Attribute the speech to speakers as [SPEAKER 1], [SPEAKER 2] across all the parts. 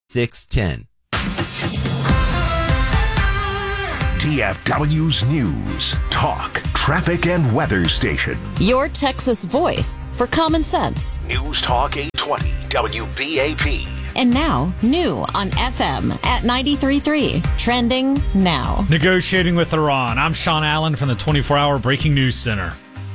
[SPEAKER 1] 610.
[SPEAKER 2] TFW's News, Talk, Traffic, and Weather Station.
[SPEAKER 3] Your Texas voice for common sense.
[SPEAKER 2] News Talk 820 WBAP.
[SPEAKER 3] And now, new on FM at 93.3. Trending now.
[SPEAKER 4] Negotiating with Iran. I'm Sean Allen from the 24-hour Breaking News Center.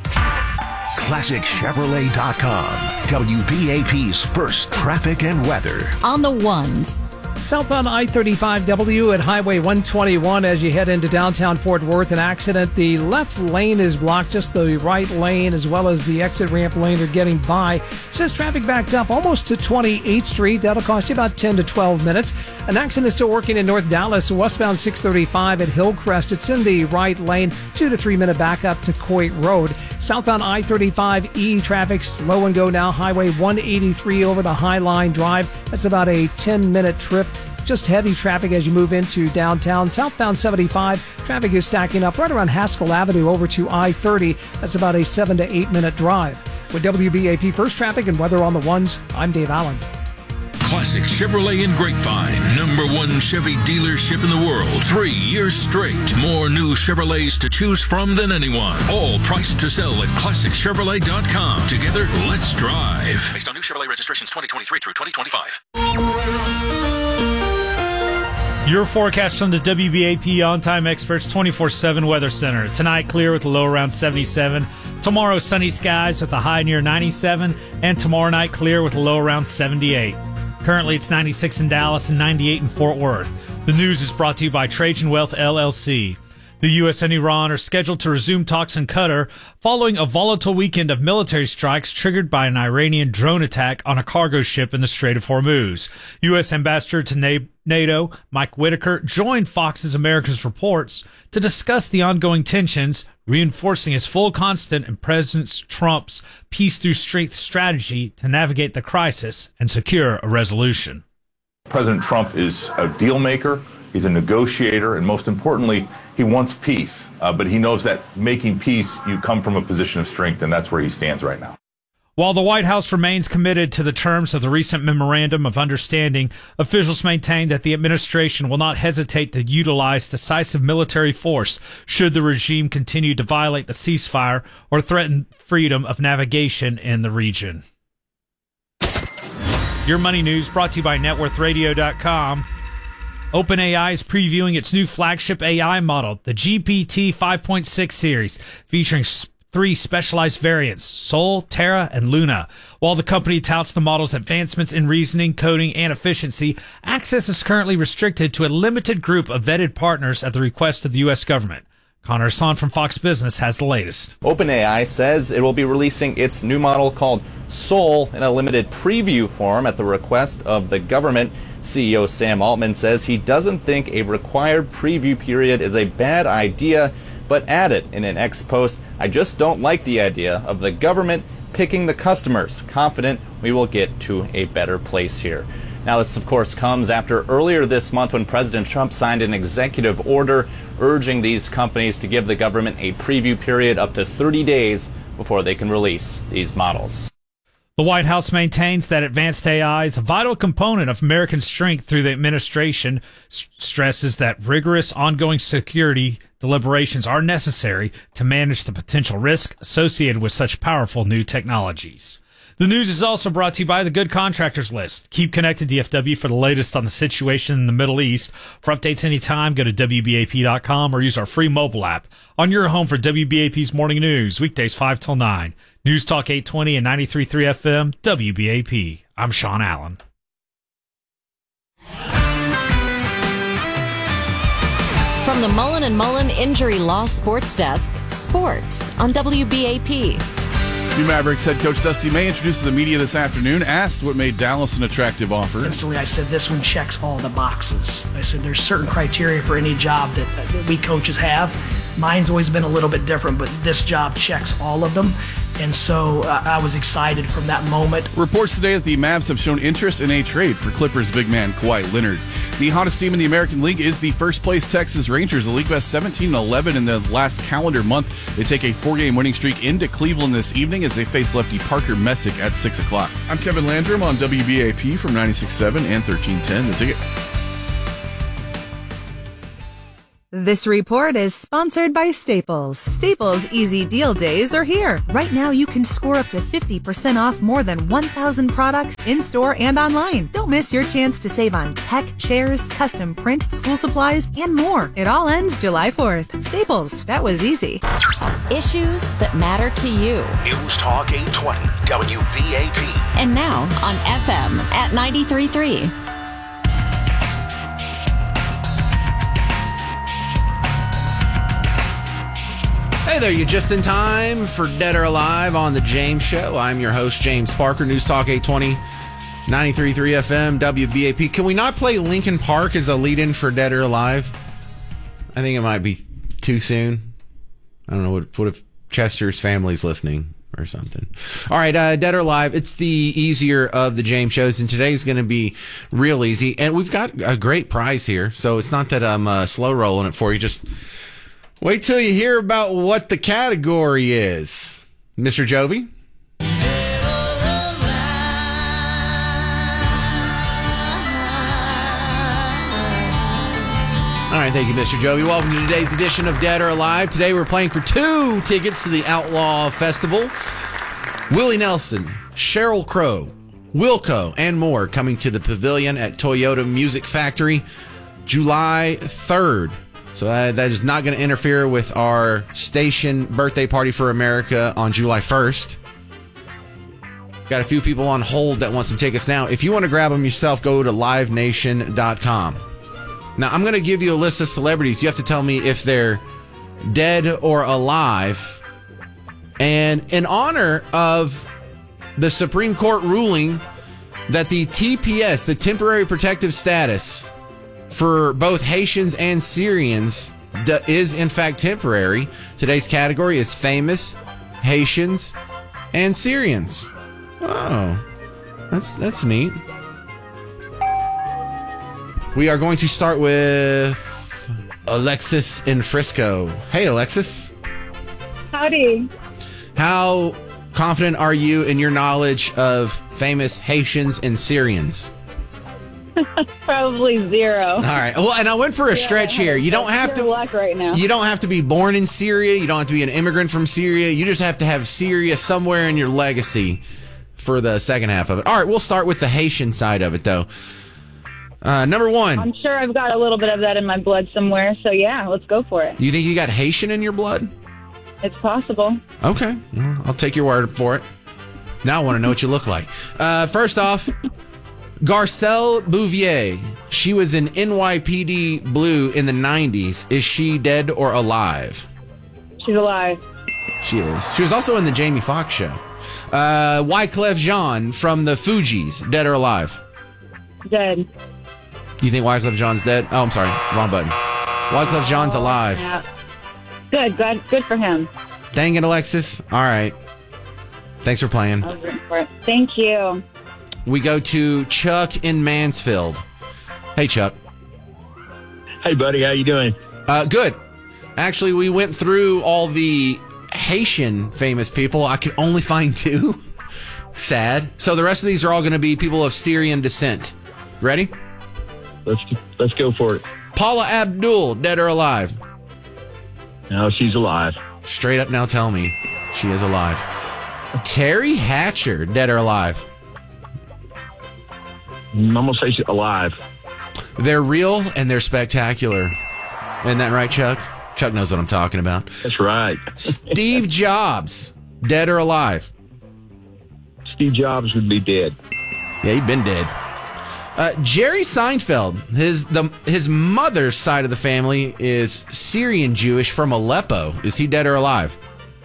[SPEAKER 2] ClassicChevrolet.com. WBAP's first traffic and weather.
[SPEAKER 3] On the ones.
[SPEAKER 5] Southbound I-35W at Highway 121 as you head into downtown Fort Worth. An accident. The left lane is blocked. Just the right lane as well as the exit ramp lane are getting by. Says traffic backed up almost to 28th Street. That'll cost you about 10 to 12 minutes. An accident is still working in North Dallas. Westbound 635 at Hillcrest. It's in the right lane. 2 to 3 minute backup to Coit Road. Southbound I-35E traffic slow and go now. Highway 183 over the Highline Drive. That's about a 10-minute trip. Just heavy traffic as you move into downtown. Southbound 75, traffic is stacking up right around Haskell Avenue over to I-30. That's about a 7 to 8 minute drive. With WBAP First Traffic and Weather on the Ones, I'm Dave Allen.
[SPEAKER 6] Classic Chevrolet in Grapevine, #1 Chevy dealership in the world. 3 years straight. More new Chevrolets to choose from than anyone. All priced to sell at ClassicChevrolet.com. Together, let's drive. Based on new Chevrolet registrations 2023 through 2025.
[SPEAKER 4] Your forecast from the WBAP On-Time Experts 24/7 Weather Center. Tonight, clear with a low around 77. Tomorrow, sunny skies with a high near 97. And tomorrow night, clear with a low around 78. Currently, it's 96 in Dallas and 98 in Fort Worth. The news is brought to you by Trajan Wealth, LLC. The U.S. and Iran are scheduled to resume talks in Qatar following a volatile weekend of military strikes triggered by an Iranian drone attack on a cargo ship in the Strait of Hormuz. U.S. Ambassador to NATO, Mike Whitaker, joined Fox's America's Reports to discuss the ongoing tensions, reinforcing his full confidence in President Trump's peace through strength strategy to navigate the crisis and secure a resolution.
[SPEAKER 7] President Trump is a deal maker, he's a negotiator, and most importantly, he wants peace. But he knows that making peace, you come from a position of strength, and that's where he stands right now.
[SPEAKER 4] While the White House remains committed to the terms of the recent Memorandum of Understanding, officials maintain that the administration will not hesitate to utilize decisive military force should the regime continue to violate the ceasefire or threaten freedom of navigation in the region. Your Money News brought to you by NetWorthRadio.com. OpenAI is previewing its new flagship AI model, the GPT 5.6 series, featuring 3 specialized variants, Sol, Terra, and Luna. While the company touts the model's advancements in reasoning, coding, and efficiency, access is currently restricted to a limited group of vetted partners at the request of the U.S. government. Connor Hassan from Fox Business has the latest.
[SPEAKER 8] OpenAI says it will be releasing its new model called Sol in a limited preview form at the request of the government. CEO Sam Altman says he doesn't think a required preview period is a bad idea, but added in an X post, "I just don't like the idea of the government picking the customers. Confident we will get to a better place here." Now, this, of course, comes after earlier this month when President Trump signed an executive order urging these companies to give the government a preview period up to 30 days before they can release these models.
[SPEAKER 4] The White House maintains that advanced AI is a vital component of American strength through the administration, stresses that rigorous ongoing security deliberations are necessary to manage the potential risk associated with such powerful new technologies. The news is also brought to you by the Good Contractors List. Keep connected, DFW, for the latest on the situation in the Middle East. For updates anytime, go to WBAP.com or use our free mobile app on your home for WBAP's Morning News, weekdays 5 till 9. News Talk 820 and 93.3 FM, WBAP. I'm Sean Allen.
[SPEAKER 3] From the Mullen & Mullen Injury Law Sports Desk, sports on WBAP.
[SPEAKER 9] New Mavericks head coach Dusty May, introduced to the media this afternoon, asked what made Dallas an attractive offer.
[SPEAKER 10] Instantly, I said, this one checks all the boxes. I said, there's certain criteria for any job that we coaches have. Mine's always been a little bit different, but this job checks all of them. And so I was excited from that moment.
[SPEAKER 9] Reports today that the Mavs have shown interest in a trade for Clippers big man Kawhi Leonard. The hottest team in the American League is the first-place Texas Rangers. The league best 17-11 in the last calendar month. They take a 4-game winning streak into Cleveland this evening as they face lefty Parker Messick at 6 o'clock. I'm Kevin Landrum on WBAP from 96.7 and 1310. The Ticket.
[SPEAKER 1] This report is sponsored by Staples. Staples Easy Deal Days are here. Right now, you can score up to 50% off more than 1,000 products in-store and online. Don't miss your chance to save on tech, chairs, custom print, school supplies, and more. It all ends July 4th. Staples, that was easy.
[SPEAKER 3] Issues that matter to you.
[SPEAKER 2] News Talk 820 WBAP.
[SPEAKER 3] And now on FM at 93.3.
[SPEAKER 11] Hey there, you just in time for Dead or Alive on The James Show. I'm your host, James Parker, News Talk 820, 93.3 FM, WBAP. Can we not play Linkin Park as a lead-in for Dead or Alive? I think it might be too soon. I don't know, what if Chester's family's listening or something? All right, Dead or Alive, it's the easier of the James shows, and today's going to be real easy. And we've got a great prize here, so it's not that I'm slow rolling it for you, just... wait till you hear about what the category is. Mr. Jovi? All right, thank you, Mr. Jovi. Welcome to today's edition of Dead or Alive. Today we're playing for 2 tickets to the Outlaw Festival. Willie Nelson, Sheryl Crow, Wilco, and more coming to the Pavilion at Toyota Music Factory July 3rd. So that is not going to interfere with our station birthday party for America on July 1st. Got a few people on hold that want some tickets now. If you want to grab them yourself, go to livenation.com. Now, I'm going to give you a list of celebrities. You have to tell me if they're dead or alive. And in honor of the Supreme Court ruling that the TPS, the temporary protective status, for both Haitians and Syrians is in fact temporary. Today's category is famous Haitians and Syrians. Oh, that's neat. We are going to start with Alexis in Frisco. Hey, Alexis.
[SPEAKER 12] Howdy.
[SPEAKER 11] How confident are you in your knowledge of famous Haitians and Syrians?
[SPEAKER 12] Probably 0.
[SPEAKER 11] All right. Well, and I went for a stretch here. You don't have to
[SPEAKER 12] luck right now.
[SPEAKER 11] You don't have to be born in Syria. You don't have to be an immigrant from Syria. You just have to have Syria somewhere in your legacy for the second half of it. All right. We'll start with the Haitian side of it, though. Number 1.
[SPEAKER 12] I'm sure I've got a little bit of that in my blood somewhere. So yeah, let's go for it.
[SPEAKER 11] You think you got Haitian in your blood?
[SPEAKER 12] It's possible.
[SPEAKER 11] Okay. Well, I'll take your word for it. Now I want to know what you look like. First off, Garcelle Bouvier. She was in NYPD Blue in the 90s. Is she dead or alive?
[SPEAKER 12] She's alive.
[SPEAKER 11] She is. She was also in the Jamie Foxx show. Wyclef Jean from the Fugees. Dead or alive?
[SPEAKER 12] Dead.
[SPEAKER 11] You think Wyclef Jean's dead? Oh, I'm sorry. Wrong button. Wyclef Jean's alive.
[SPEAKER 12] Yeah. Good for him.
[SPEAKER 11] Dang it, Alexis. All right. Thanks for playing.
[SPEAKER 12] I was rooting for it. Thank you.
[SPEAKER 11] We go to Chuck in Mansfield. Hey, Chuck.
[SPEAKER 13] Hey, buddy. How you doing?
[SPEAKER 11] Good. Actually, we went through all the Haitian famous people. I could only find 2. Sad. So the rest of these are all going to be people of Syrian descent. Ready?
[SPEAKER 13] Let's go for it.
[SPEAKER 11] Paula Abdul, dead or alive?
[SPEAKER 13] No, she's alive.
[SPEAKER 11] Straight up now tell me she is alive. Terry Hatcher, dead or alive?
[SPEAKER 13] I'm going to say she's alive.
[SPEAKER 11] They're real and they're spectacular. Isn't that right, Chuck? Chuck knows what I'm talking about.
[SPEAKER 13] That's right.
[SPEAKER 11] Steve Jobs, dead or alive?
[SPEAKER 13] Steve Jobs would be dead.
[SPEAKER 11] Yeah, he'd been dead. Jerry Seinfeld, his mother's side of the family is Syrian Jewish from Aleppo. Is he dead or alive?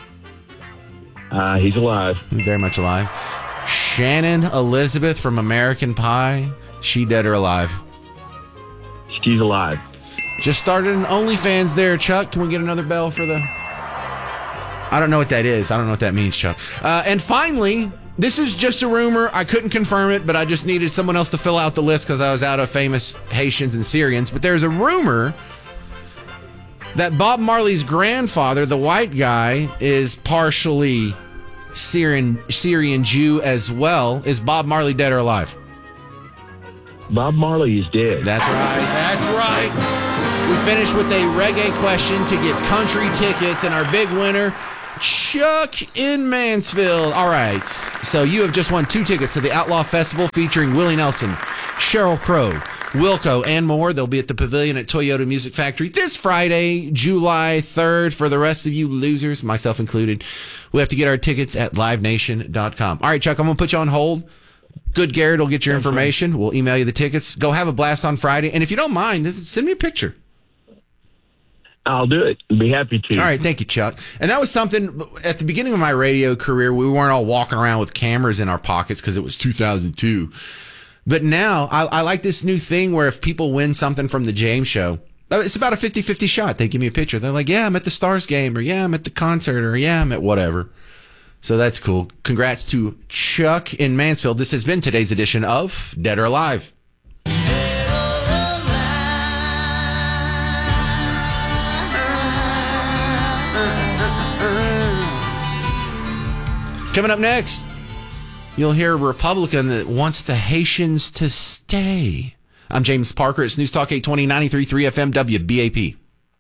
[SPEAKER 13] He's alive.
[SPEAKER 11] He's very much alive. Shannon Elizabeth from American Pie, she dead or alive?
[SPEAKER 13] She's alive.
[SPEAKER 11] Just started an OnlyFans there, Chuck. Can we get another bell for the... I don't know what that is. I don't know what that means, Chuck. And finally, this is just a rumor. I couldn't confirm it, but I just needed someone else to fill out the list because I was out of famous Haitians and Syrians. But there's a rumor that Bob Marley's grandfather, the white guy, is partially Syrian Jew as well. Is Bob Marley dead or alive?
[SPEAKER 13] Bob Marley is dead.
[SPEAKER 11] That's right. That's right. We finished with a reggae question to get country tickets, and our big winner, Chuck in Mansfield. All right. So you have just won 2 tickets to the Outlaw Festival featuring Willie Nelson, Sheryl Crow, Wilco, and more. They'll be at the Pavilion at Toyota Music Factory this Friday, July 3rd. For the rest of you losers, myself included, we have to get our tickets at livenation.com. All right, Chuck, I'm going to put you on hold. Good Garrett will get your information. We'll email you the tickets. Go have a blast on Friday. And if you don't mind, send me a picture.
[SPEAKER 13] I'll do it. Be happy to.
[SPEAKER 11] All right. Thank you, Chuck. And that was something at the beginning of my radio career. We weren't all walking around with cameras in our pockets because it was 2002. But now I like this new thing where if people win something from the James Show, it's about a 50-50 shot. They give me a picture. They're like, yeah, I'm at the Stars game, or yeah, I'm at the concert, or yeah, I'm at whatever. So that's cool. Congrats to Chuck in Mansfield. This has been today's edition of Dead or Alive. Coming up next, you'll hear a Republican that wants the Haitians to stay. I'm James Parker. It's News Talk 820, 93.3 FM, WBAP.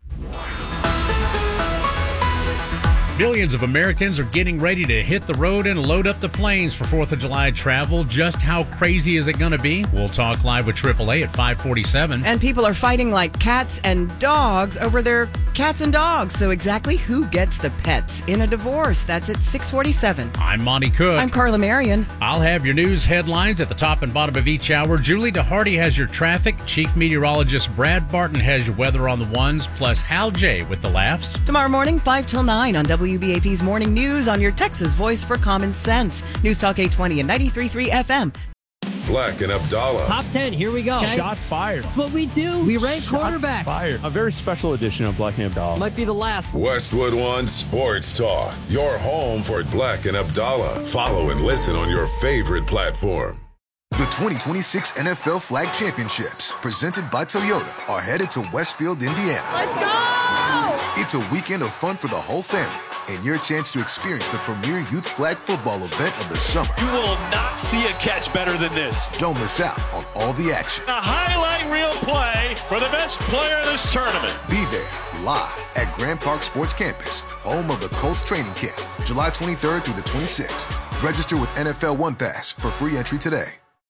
[SPEAKER 14] Millions of Americans are getting ready to hit the road and load up the planes for 4th of July travel. Just how crazy is it going to be? We'll talk live with AAA at 5:47.
[SPEAKER 15] And people are fighting like cats and dogs over their cats and dogs. So exactly who gets the pets in a divorce? That's at 6:47.
[SPEAKER 14] I'm Monty Cook.
[SPEAKER 15] I'm Carla Marion.
[SPEAKER 14] I'll have your news headlines at the top and bottom of each hour. Julie DeHardy has your traffic. Chief Meteorologist Brad Barton has your weather on the ones, plus Hal J with the laughs.
[SPEAKER 15] Tomorrow morning, 5 till 9 on WBAP's Morning News on your Texas voice for common sense. News Talk 820 and 93.3 FM.
[SPEAKER 16] Black and Abdallah.
[SPEAKER 17] Top 10, here we go.
[SPEAKER 18] Okay. Shots fired.
[SPEAKER 17] That's what we do. We rank quarterbacks.
[SPEAKER 18] Fired. A very special edition of Black and Abdallah.
[SPEAKER 17] Might be the last.
[SPEAKER 16] Westwood One Sports Talk. Your home for Black and Abdallah. Follow and listen on your favorite platform.
[SPEAKER 19] The 2026 NFL Flag Championships, presented by Toyota, are headed to Westfield, Indiana.
[SPEAKER 20] Let's go!
[SPEAKER 19] It's a weekend of fun for the whole family, and your chance to experience the premier youth flag football event of the summer.
[SPEAKER 20] You will not see a catch better than this.
[SPEAKER 19] Don't miss out on all the action.
[SPEAKER 20] A highlight reel play for the best player of this tournament.
[SPEAKER 19] Be there, live at Grand Park Sports Campus, home of the Colts training camp, July 23rd through the 26th. Register with NFL One Pass for free entry today.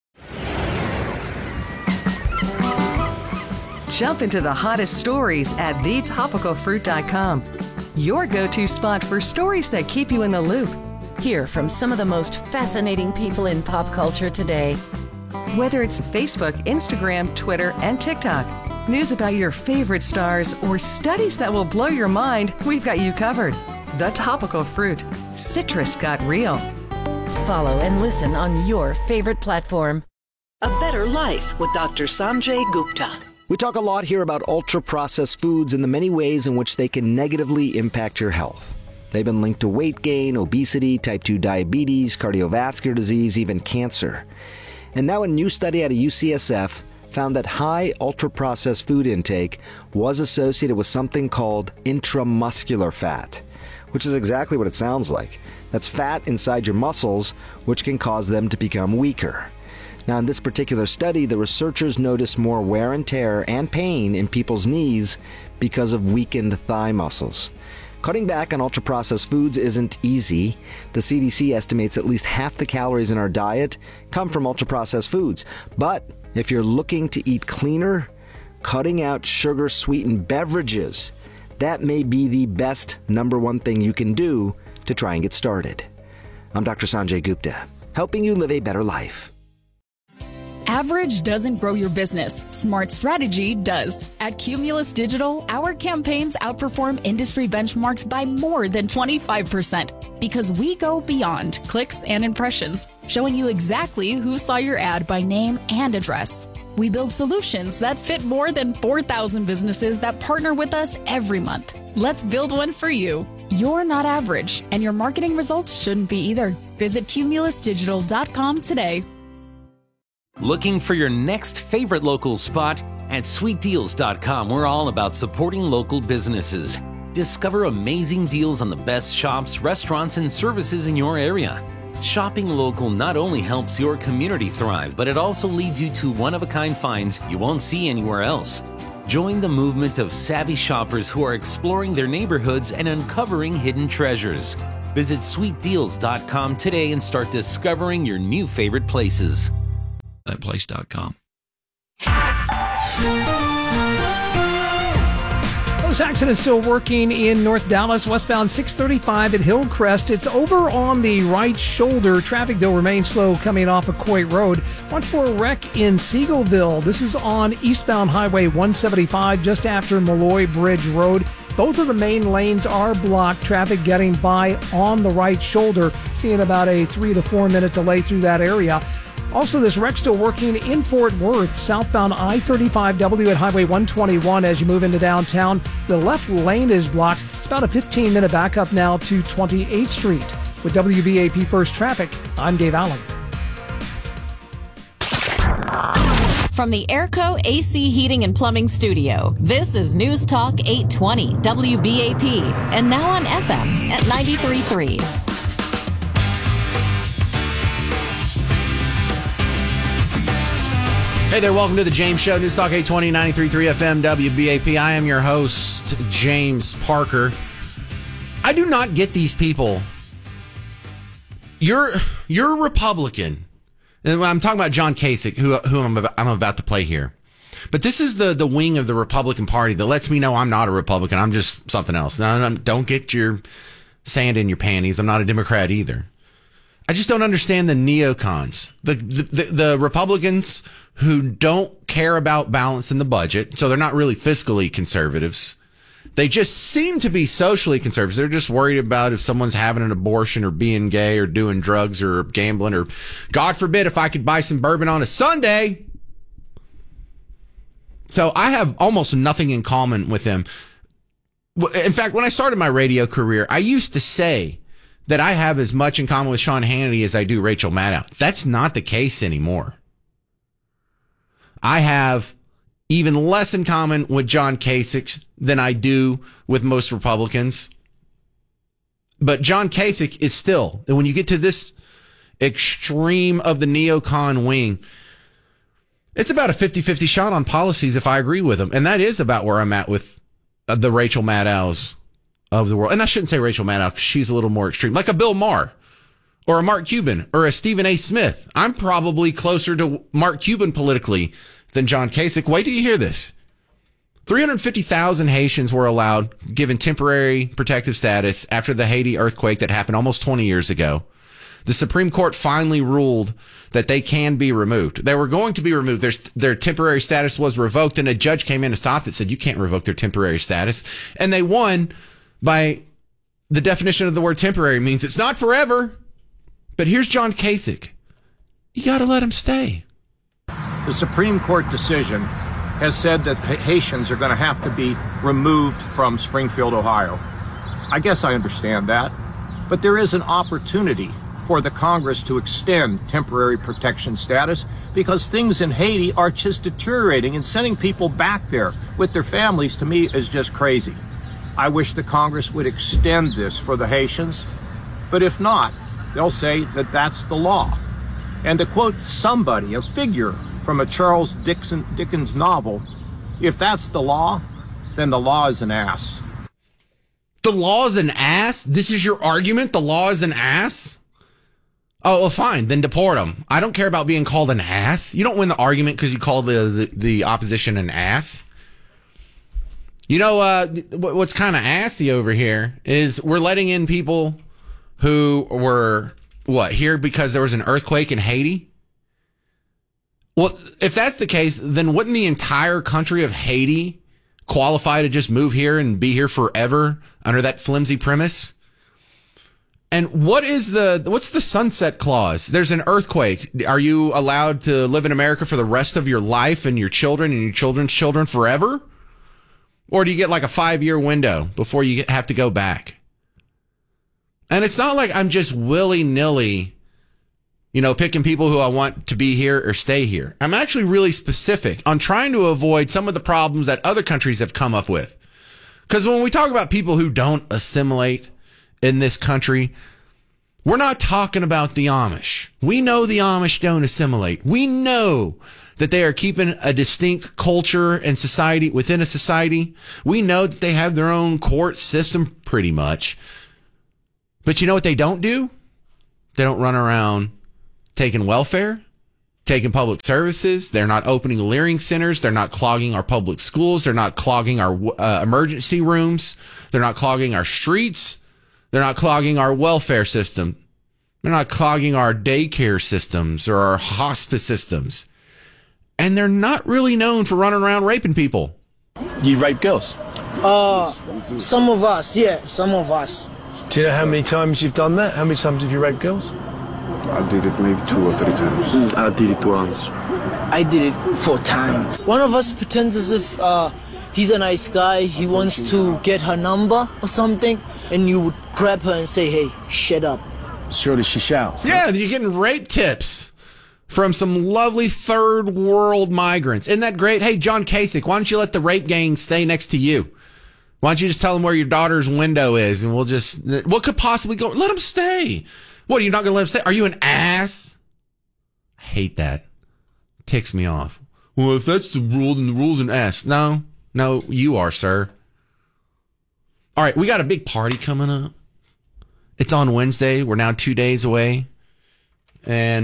[SPEAKER 21] Jump into the hottest stories at thetopicalfruit.com. Your go-to spot for stories that keep you in the loop.
[SPEAKER 3] Hear from some of the most fascinating people in pop culture today.
[SPEAKER 21] Whether it's Facebook, Instagram, Twitter, and TikTok, news about your favorite stars, or studies that will blow your mind, we've got you covered. The Topical Fruit. Citrus got real.
[SPEAKER 3] Follow and listen on your favorite platform.
[SPEAKER 22] A Better Life with Dr. Sanjay Gupta.
[SPEAKER 23] We talk a lot here about ultra-processed foods and the many ways in which they can negatively impact your health. They've been linked to weight gain, obesity, type 2 diabetes, cardiovascular disease, even cancer. And now a new study out of UCSF found that high ultra-processed food intake was associated with something called intramuscular fat, which is exactly what it sounds like. That's fat inside your muscles, which can cause them to become weaker. Now, in this particular study, the researchers noticed more wear and tear and pain in people's knees because of weakened thigh muscles. Cutting back on ultra-processed foods isn't easy. The CDC estimates at least half the calories in our diet come from ultra-processed foods. But if you're looking to eat cleaner, cutting out sugar-sweetened beverages, that may be the best number one thing you can do to try and get started. I'm Dr. Sanjay Gupta, helping you live a better life.
[SPEAKER 24] Average doesn't grow your business. Smart strategy does. At Cumulus Digital, our campaigns outperform industry benchmarks by more than 25% because we go beyond clicks and impressions. showing you exactly who saw your ad by name and address. We build solutions that fit more than 4,000 businesses that partner with us every month. Let's build one for you. You're not average, and your marketing results shouldn't be either. Visit cumulusdigital.com today.
[SPEAKER 5] Looking for your next favorite local spot? At sweetdeals.com, we're all about supporting local businesses. Discover amazing deals on the best shops, restaurants, and services in your area. Shopping local not only helps your community thrive, but it also leads you to one-of-a-kind finds you won't see anywhere else. Join the movement of savvy shoppers who are exploring their neighborhoods and uncovering hidden treasures. Visit sweetdeals.com today and start discovering your new favorite places.
[SPEAKER 6] Thatplace.com.
[SPEAKER 7] This accident is still working in North Dallas, westbound 635 at Hillcrest. It's over on the right shoulder. Traffic, though, remains slow coming off of Coit Road. Watch for a wreck in Seagoville. This is on eastbound Highway 175, just after Malloy Bridge Road. Both of the main lanes are blocked. Traffic getting by on the right shoulder. Seeing about a 3 to 4 minute delay through that area. Also, this wreck still working in Fort Worth, southbound I-35W at Highway 121 as you move into downtown. The left lane is blocked. It's about a 15-minute backup now to 28th Street. With WBAP First Traffic, I'm Dave Allen.
[SPEAKER 3] From the Airco AC Heating and Plumbing Studio, this is News Talk 820 WBAP, and now on FM at 93.3.
[SPEAKER 11] Hey there, welcome to the James Show, News Talk 820, 93.3 FM, WBAP. I am your host, James Parker. I do not get these people. You're a Republican. And I'm talking about John Kasich, who I'm about to play here. But this is the wing of the Republican Party that lets me know I'm not a Republican. I'm just something else. Now, don't get your sand in your panties. I'm not a Democrat either. I just don't understand the neocons, the Republicans who don't care about balance in the budget, so they're not really fiscally conservatives. They just seem to be socially conservatives. They're just worried about if someone's having an abortion or being gay or doing drugs or gambling or, God forbid, if I could buy some bourbon on a Sunday. So I have almost nothing in common with them. In fact, when I started my radio career, I used to say that I have as much in common with Sean Hannity as I do Rachel Maddow. That's not the case anymore. I have even less in common with John Kasich than I do with most Republicans. But John Kasich is still, when you get to this extreme of the neocon wing, it's about a 50-50 shot on policies if I agree with them. And that is about where I'm at with the Rachel Maddows of the world. And I shouldn't say Rachel Maddow because she's a little more extreme. Like a Bill Maher or a Mark Cuban or a Stephen A. Smith. I'm probably closer to Mark Cuban politically than John Kasich. Wait till you hear this. 350,000 Haitians were allowed, given temporary protective status after the Haiti earthquake that happened almost 20 years ago. The Supreme Court finally ruled that they can be removed. They were going to be removed. Their temporary status was revoked, and a judge came in and stopped it, said you can't revoke their temporary status. And they won by the definition of the word temporary means it's not forever. But here's John Kasich. You got to let him stay.
[SPEAKER 8] The Supreme Court decision has said that Haitians are going to have to be removed from Springfield, Ohio. I guess I understand that. But there is an opportunity for the Congress to extend temporary protection status because things in Haiti are just deteriorating, and sending people back there with their families, to me, is just crazy. I wish the Congress would extend this for the Haitians, but if not, they'll say that that's the law. And to quote somebody, a figure from a Charles Dickens novel, if that's the law, then the law is an ass.
[SPEAKER 11] The law is an ass? This is your argument? The law is an ass? Oh, well, fine. Then deport them. I don't care about being called an ass. You don't win the argument because you call the opposition an ass. You know, what's kind of assy over here is we're letting in people who were, here because there was an earthquake in Haiti? Well, if that's the case, then wouldn't the entire country of Haiti qualify to just move here and be here forever under that flimsy premise? And what's the sunset clause? There's an earthquake. Are you allowed to live in America for the rest of your life and your children and your children's children forever? Or do you get like a 5-year window before you have to go back? And it's not like I'm just willy-nilly, picking people who I want to be here or stay here. I'm actually really specific on trying to avoid some of the problems that other countries have come up with. Because when we talk about people who don't assimilate in this country, we're not talking about the Amish. We know the Amish don't assimilate. We know that they are keeping a distinct culture and society within a society. We know that they have their own court system pretty much. But you know what they don't do? They don't run around taking welfare, taking public services. They're not opening learning centers. They're not clogging our public schools. They're not clogging our emergency rooms. They're not clogging our streets. They're not clogging our welfare system. They're not clogging our daycare systems or our hospice systems. And they're not really known for running around raping people.
[SPEAKER 1] You rape girls?
[SPEAKER 4] Some of us, yeah, some of us.
[SPEAKER 1] Do you know how many times you've done that? How many times have you raped girls?
[SPEAKER 9] I did it maybe 2 or 3 times.
[SPEAKER 4] I did it once. I did it 4 times. One of us pretends as if he's a nice guy. He wants to get her number or something. And you would grab her and say, hey, shut up.
[SPEAKER 1] Surely she shouts.
[SPEAKER 11] Yeah, you're getting rape tips from some lovely third world migrants. Isn't that great? Hey, John Kasich, why don't you let the rape gang stay next to you? Why don't you just tell them where your daughter's window is and what could possibly go? Let them stay. What, are you not going to let them stay? Are you an ass? I hate that. Ticks me off. Well, if that's the rule, then the rule's an ass. No, you are, sir. All right, we got a big party coming up. It's on Wednesday. We're now 2 days away. And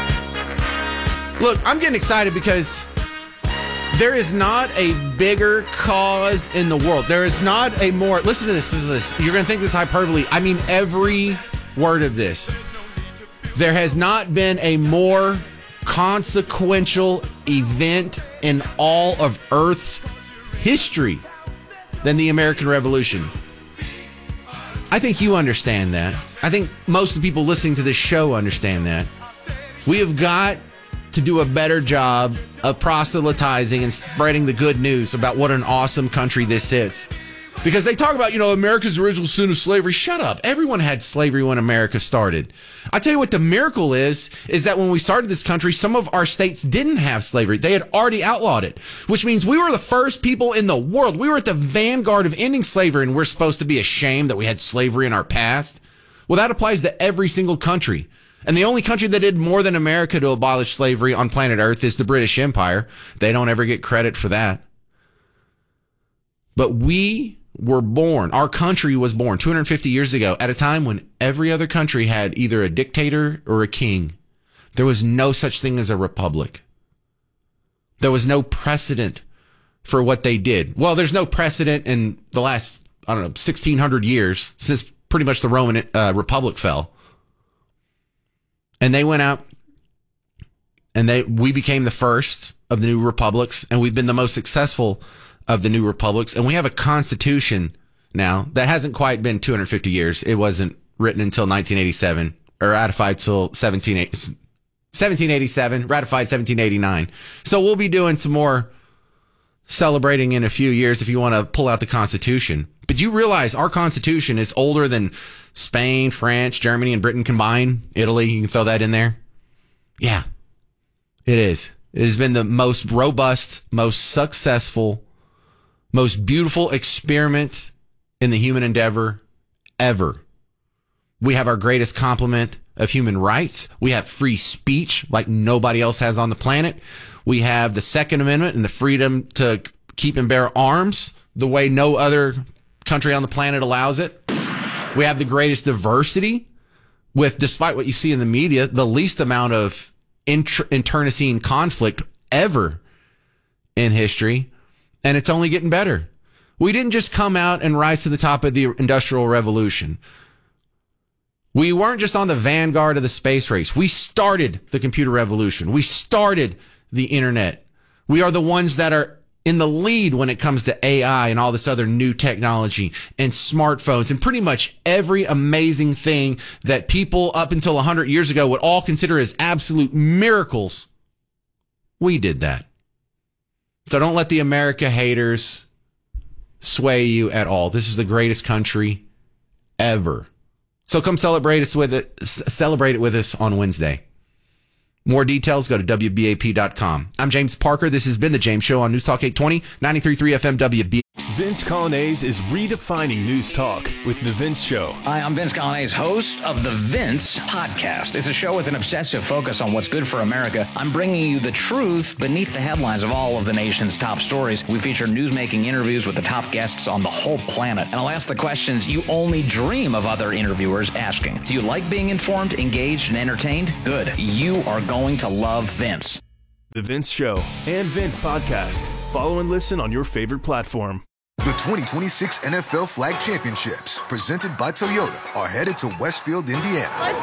[SPEAKER 11] look, I'm getting excited because there is not a bigger cause in the world. There is not a more... Listen to this. You're going to think this is hyperbole. I mean every word of this. There has not been a more consequential event in all of Earth's history than the American Revolution. I think you understand that. I think most of the people listening to this show understand that. We have got to do a better job of proselytizing and spreading the good news about what an awesome country this is. Because they talk about, America's original sin of slavery. Shut up. Everyone had slavery when America started. I tell you what the miracle is that when we started this country, some of our states didn't have slavery. They had already outlawed it, which means we were the first people in the world. We were at the vanguard of ending slavery, and we're supposed to be ashamed that we had slavery in our past. Well, that applies to every single country. And the only country that did more than America to abolish slavery on planet Earth is the British Empire. They don't ever get credit for that. But we were born, our country was born 250 years ago at a time when every other country had either a dictator or a king. There was no such thing as a republic. There was no precedent for what they did. Well, there's no precedent in the last, 1600 years since pretty much the Roman Republic fell. And they went out and we became the first of the new republics, and we've been the most successful of the new republics. And we have a constitution now that hasn't quite been 250 years. It wasn't written until 1987 or ratified till 1787, ratified 1789. So we'll be doing some more celebrating in a few years if you want to pull out the Constitution. But you realize our Constitution is older than Spain, France, Germany, and Britain combined. Italy, you can throw that in there. Yeah, it is. It has been the most robust, most successful, most beautiful experiment in the human endeavor ever. We have our greatest complement of human rights. We have free speech like nobody else has on the planet. We have the Second Amendment and the freedom to keep and bear arms the way no other country on the planet allows it. We have the greatest diversity with, despite what you see in the media, the least amount of internecine conflict ever in history. And it's only getting better. We didn't just come out and rise to the top of the Industrial Revolution. We weren't just on the vanguard of the space race. We started the computer revolution. We started the internet. We are the ones that are in the lead when it comes to AI and all this other new technology and smartphones and pretty much every amazing thing that people up until 100 years ago would all consider as absolute miracles. We did that. So don't let the America haters sway you at all. This is the greatest country ever. So come celebrate it with us on Wednesday. More details, go to WBAP.com. I'm James Parker. This has been The James Show on News Talk 820, 93.3 FM WBAP.
[SPEAKER 2] Vince Colonnese is redefining news talk with The Vince Show.
[SPEAKER 10] Hi, I'm Vince Colonnese, host of The Vince Podcast. It's a show with an obsessive focus on what's good for America. I'm bringing you the truth beneath the headlines of all of the nation's top stories. We feature newsmaking interviews with the top guests on the whole planet. And I'll ask the questions you only dream of other interviewers asking. Do you like being informed, engaged, and entertained? Good. You are going to love Vince.
[SPEAKER 2] The Vince Show and Vince Podcast. Follow and listen on your favorite platform.
[SPEAKER 19] The 2026 NFL Flag Championships, presented by Toyota, are headed to Westfield, Indiana.
[SPEAKER 12] Let's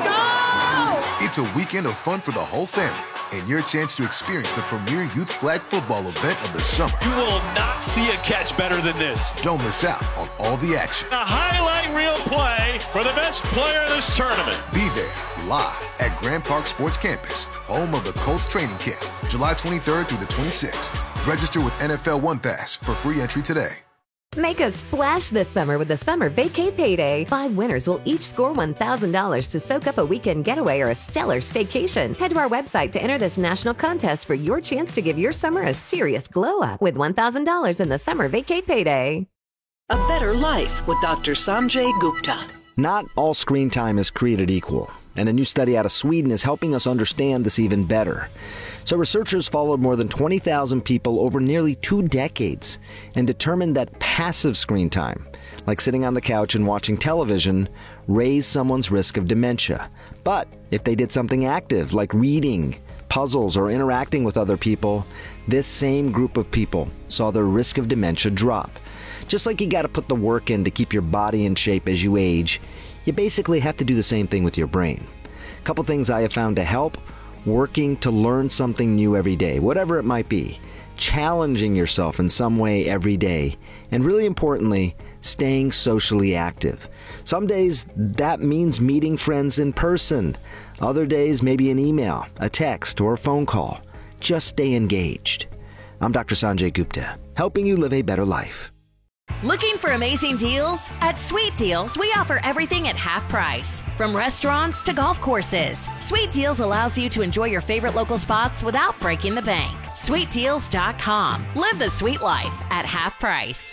[SPEAKER 12] go!
[SPEAKER 19] It's a weekend of fun for the whole family and your chance to experience the premier youth flag football event of the summer.
[SPEAKER 20] You will not see a catch better than this.
[SPEAKER 19] Don't miss out on all the action.
[SPEAKER 20] A highlight reel play for the best player in this tournament.
[SPEAKER 19] Be there live at Grand Park Sports Campus, home of the Colts training camp, July 23rd through the 26th. Register with NFL One Pass for free entry today.
[SPEAKER 13] Make a splash this summer with the Summer Vacay Payday. 5 winners will each score $1,000 to soak up a weekend getaway or a stellar staycation. Head to our website to enter this national contest for your chance to give your summer a serious glow up with $1,000 in the Summer Vacay Payday.
[SPEAKER 22] A Better Life with Dr. Sanjay Gupta.
[SPEAKER 23] Not all screen time is created equal, and a new study out of Sweden is helping us understand this even better. So researchers followed more than 20,000 people over nearly 2 decades and determined that passive screen time, like sitting on the couch and watching television, raised someone's risk of dementia. But if they did something active, like reading, puzzles, or interacting with other people, this same group of people saw their risk of dementia drop. Just like you got to put the work in to keep your body in shape as you age, you basically have to do the same thing with your brain. A couple things I have found to help: working to learn something new every day, whatever it might be, challenging yourself in some way every day, and really importantly, staying socially active. Some days that means meeting friends in person. Other days, maybe an email, a text, or a phone call. Just stay engaged. I'm Dr. Sanjay Gupta, helping you live a better life.
[SPEAKER 25] Looking for amazing deals? At Sweet Deals, we offer everything at half price. From restaurants to golf courses, Sweet Deals allows you to enjoy your favorite local spots without breaking the bank. SweetDeals.com. Live the sweet life at half price.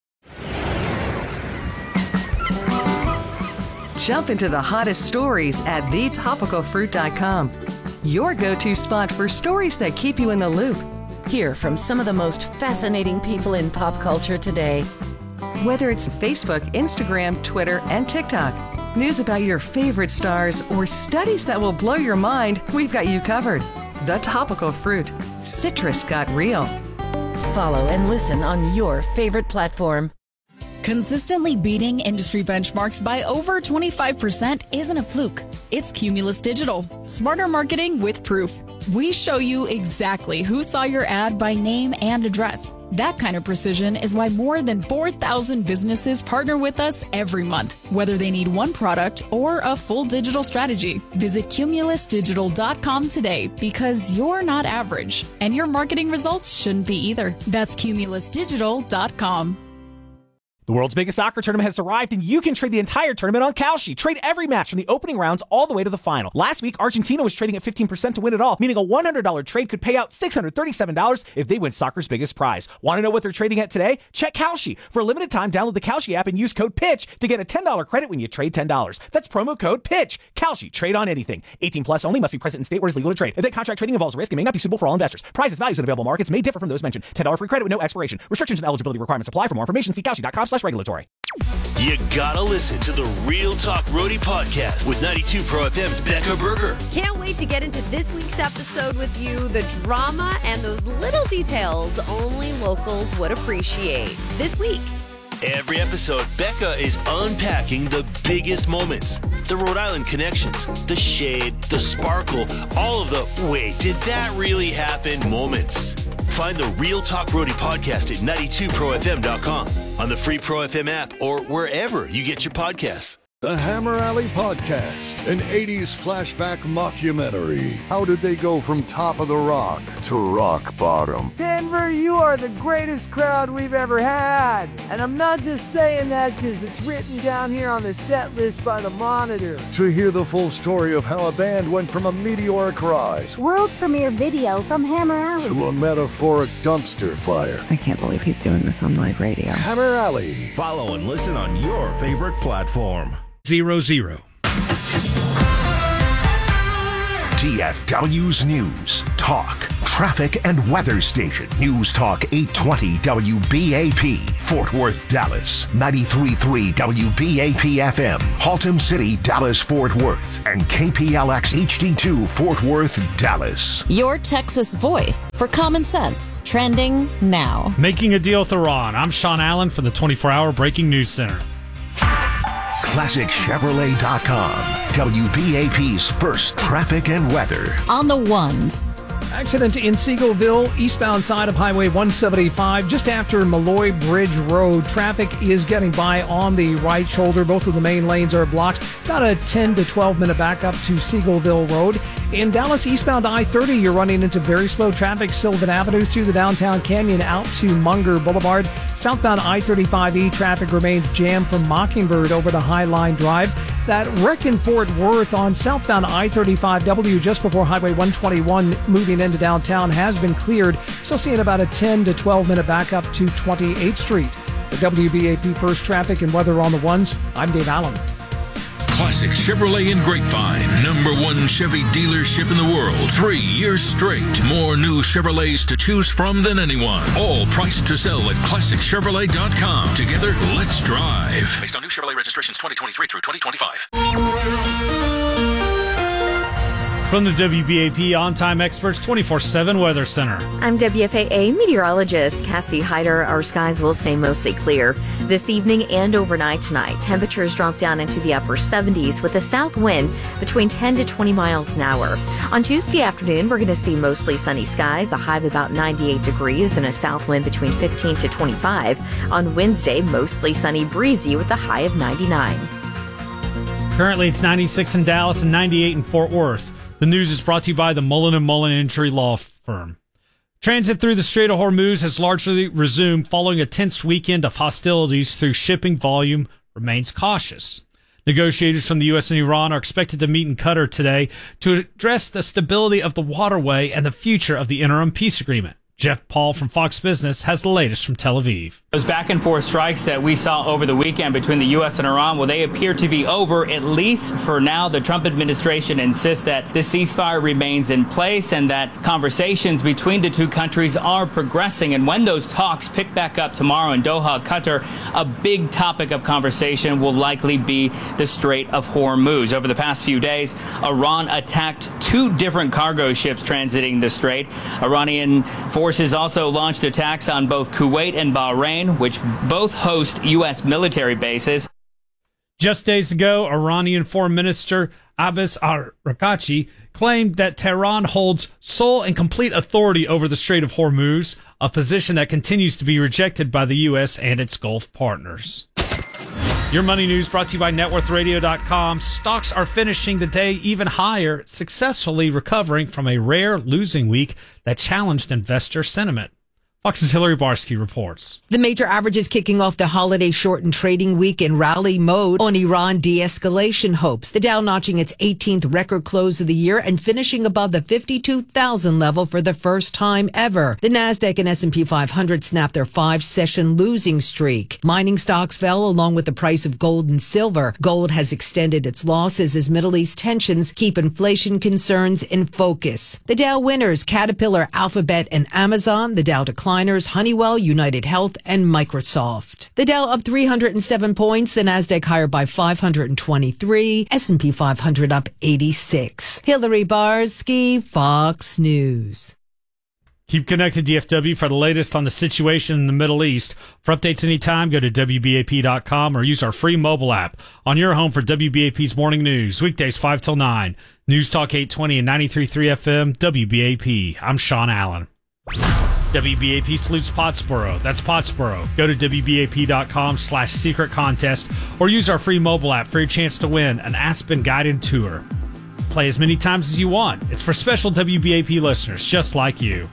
[SPEAKER 21] Jump into the hottest stories at thetopicalfruit.com. Your go-to spot for stories that keep you in the loop.
[SPEAKER 26] Hear from some of the most fascinating people in pop culture today.
[SPEAKER 21] Whether it's Facebook, Instagram, Twitter, and TikTok, news about your favorite stars, or studies that will blow your mind, we've got you covered. The Topical Fruit. Citrus got real.
[SPEAKER 26] Follow and listen on your favorite platform.
[SPEAKER 24] Consistently beating industry benchmarks by over 25% isn't a fluke. It's Cumulus Digital. Smarter marketing with proof. We show you exactly who saw your ad by name and address. That kind of precision is why more than 4,000 businesses partner with us every month, whether they need one product or a full digital strategy. Visit cumulusdigital.com today because you're not average, and your marketing results shouldn't be either. That's cumulusdigital.com.
[SPEAKER 27] The world's biggest soccer tournament has arrived, and you can trade the entire tournament on Kalshi. Trade every match from the opening rounds all the way to the final. Last week, Argentina was trading at 15% to win it all, meaning a $100 trade could pay out $637 if they win soccer's biggest prize. Want to know what they're trading at today? Check Kalshi. For a limited time, download the Kalshi app and use code PITCH to get a $10 credit when you trade $10. That's promo code PITCH. Kalshi. Trade on anything. 18 plus only. Must be present in state where it's legal to trade. Event contract trading involves risk and may not be suitable for all investors. Prizes, values, and available markets may differ from those mentioned. $10 free credit with no expiration. Restrictions and eligibility requirements apply. For more information, see Kalshi.com/regulatory.
[SPEAKER 28] You gotta listen to the Real Talk Roadie podcast with 92 Pro FM's Becca Berger.
[SPEAKER 29] Can't wait to get into this week's episode with you. The drama and those little details only locals would appreciate. This week.
[SPEAKER 28] Every episode, Becca is unpacking the biggest moments, the Rhode Island connections, the shade, the sparkle, all of the wait, did that really happen moments. Find the Real Talk Brody podcast at 92profm.com, on the free Pro FM app, or wherever you get your podcasts.
[SPEAKER 5] The Hammer Alley Podcast, an 80s flashback mockumentary. How did they go from top of the rock to rock bottom?
[SPEAKER 6] Denver, you are the greatest crowd we've ever had. And I'm not just saying that because it's written down here on the set list by the Monitor.
[SPEAKER 5] To hear the full story of how a band went from a meteoric rise
[SPEAKER 7] world premiere video from Hammer Alley
[SPEAKER 5] to a metaphoric dumpster fire.
[SPEAKER 7] I can't believe he's doing this on live radio.
[SPEAKER 5] Hammer Alley.
[SPEAKER 12] Follow and listen on your favorite platform.
[SPEAKER 14] 00.
[SPEAKER 15] TFW's News, Talk, Traffic and Weather Station. News Talk 820 WBAP, Fort Worth, Dallas. 93.3 WBAP FM, Haltom City, Dallas, Fort Worth. And KPLX HD2, Fort Worth, Dallas.
[SPEAKER 3] Your Texas voice for common sense. Trending now.
[SPEAKER 16] Making a deal with Iran. I'm Sean Allen from the 24-Hour Breaking News Center.
[SPEAKER 15] ClassicChevrolet.com, WBAP's first traffic and weather.
[SPEAKER 3] On the ones.
[SPEAKER 17] Accident in Seagoville, eastbound side of Highway 175, just after Malloy Bridge Road. Traffic is getting by on the right shoulder. Both of the main lanes are blocked. About a 10 to 12 minute backup to Seagoville Road. In Dallas, eastbound I-30, you're running into very slow traffic. Sylvan Avenue through the downtown canyon out to Munger Boulevard. Southbound I-35E traffic remains jammed from Mockingbird over to Highline Drive. That wreck in Fort Worth on southbound I-35W just before Highway 121 moving into downtown has been cleared. Still seeing about a 10 to 12 minute backup to 28th Street. For WBAP First Traffic and Weather on the Ones, I'm Dave Allen.
[SPEAKER 18] Classic Chevrolet in Grapevine, #1 Chevy dealership in the world, 3 years straight. More new Chevrolets to choose from than anyone. All priced to sell at ClassicChevrolet.com. Together, let's drive. Based on new Chevrolet registrations 2023 through 2025.
[SPEAKER 16] From the WBAP On-Time Experts 24/7 Weather Center.
[SPEAKER 30] I'm WFAA meteorologist Cassie Hyder. Our skies will stay mostly clear this evening and overnight tonight. Temperatures drop down into the upper 70s with a south wind between 10 to 20 miles an hour. On Tuesday afternoon, we're going to see mostly sunny skies, a high of about 98 degrees and a south wind between 15 to 25. On Wednesday, mostly sunny, breezy with a high of 99.
[SPEAKER 16] Currently, it's 96 in Dallas and 98 in Fort Worth. The news is brought to you by the Mullen & Mullen Injury Law Firm. Transit through the Strait of Hormuz has largely resumed following a tense weekend of hostilities through shipping volume remains cautious. Negotiators from the U.S. and Iran are expected to meet in Qatar today to address the stability of the waterway and the future of the interim peace agreement. Jeff Paul from Fox Business has the latest from Tel Aviv.
[SPEAKER 31] Those back and forth strikes that we saw over the weekend between the U.S. and Iran, well, they appear to be over, at least for now. The Trump administration insists that the ceasefire remains in place and that conversations between the two countries are progressing. And when those talks pick back up tomorrow in Doha, Qatar, a big topic of conversation will likely be the Strait of Hormuz. Over the past few days, Iran attacked 2 different cargo ships transiting the strait. Iranian forces also launched attacks on both Kuwait and Bahrain, which both host U.S. military bases.
[SPEAKER 16] Just days ago, Iranian Foreign Minister Abbas Araghchi claimed that Tehran holds sole and complete authority over the Strait of Hormuz, a position that continues to be rejected by the U.S. and its Gulf partners. Your money news brought to you by NetWorthRadio.com. Stocks are finishing the day even higher, successfully recovering from a rare losing week that challenged investor sentiment. Fox's Hillary Barsky reports.
[SPEAKER 32] The major averages kicking off the holiday-shortened trading week in rally mode on Iran de-escalation hopes. The Dow notching its 18th record close of the year and finishing above the 52,000 level for the first time ever. The Nasdaq and S&P 500 snapped their 5-session losing streak. Mining stocks fell along with the price of gold and silver. Gold has extended its losses as Middle East tensions keep inflation concerns in focus. The Dow winners, Caterpillar, Alphabet, and Amazon. The Dow decliners, Honeywell, United Health, and Microsoft. The Dow up 307 points, the Nasdaq higher by 523, S&P 500 up 86. Hillary Barsky, Fox News.
[SPEAKER 16] Keep connected, DFW, for the latest on the situation in the Middle East. For updates anytime, go to WBAP.com or use our free mobile app on your home for WBAP's morning news. Weekdays 5 till 9. News Talk 820 and 93.3 FM, WBAP. I'm Sean Allen. WBAP salutes Pottsboro. That's Pottsboro. Go to WBAP.com/secret contest or use our free mobile app for your chance to win an Aspen guided tour. Play as many times as you want. It's for special WBAP listeners just like you.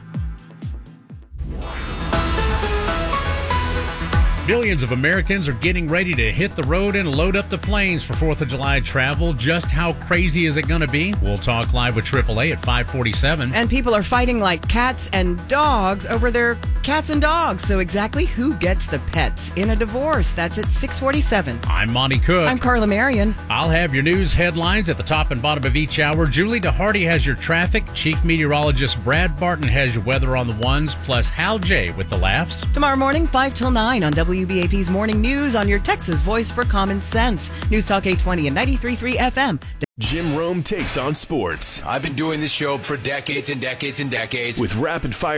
[SPEAKER 1] Millions of Americans are getting ready to hit the road and load up the planes for 4th of July travel. Just how crazy is it going to be? We'll talk live with AAA at 5:47.
[SPEAKER 2] And people are fighting like cats and dogs over their cats and dogs. So exactly who gets the pets in a divorce? That's at 6:47.
[SPEAKER 1] I'm Monty Cook.
[SPEAKER 2] I'm Carla Marion.
[SPEAKER 1] I'll have your news headlines at the top and bottom of each hour. Julie DeHardy has your traffic. Chief Meteorologist Brad Barton has your weather on the ones, plus Hal J with the laughs.
[SPEAKER 2] Tomorrow morning, 5 till 9 on WBAP's Morning News on your Texas Voice for Common Sense. News Talk 820 and 93.3 FM.
[SPEAKER 12] Jim Rome takes on sports.
[SPEAKER 4] I've been doing this show for decades and decades and decades.
[SPEAKER 12] With rapid fire